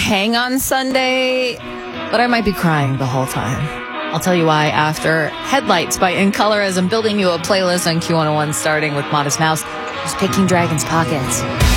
hang on Sunday, but I might be crying the whole time. I'll tell you why after Headlights by In Color, as I'm building you a playlist on Q101 starting with Modest Mouse, who's picking Dragon's Pockets.